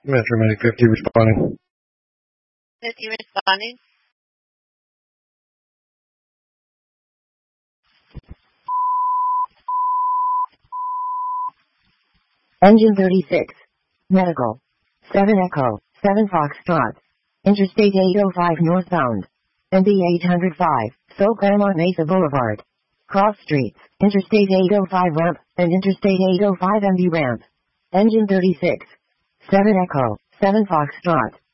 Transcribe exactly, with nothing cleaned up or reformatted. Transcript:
Metro Medic fifty responding. fifty responding. Engine thirty-six. Medical. seven Echo, seven Foxtrot. Interstate eight oh five northbound. N B eight oh five, SoClamart Mesa Boulevard. Cross streets, Interstate eight oh five ramp, and Interstate eight oh five M B ramp. Engine thirty-six. seven Echo, seven Foxtrot.